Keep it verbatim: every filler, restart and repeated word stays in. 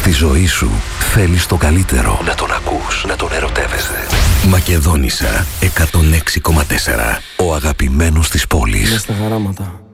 Στη ζωή σου θέλεις το καλύτερο. Να τον ακούς, να τον ερωτεύεσαι. Μακεδόνισσα εκατόν έξι κόμμα τέσσερα. Ο αγαπημένος της πόλης. Είναι στα χαράματα.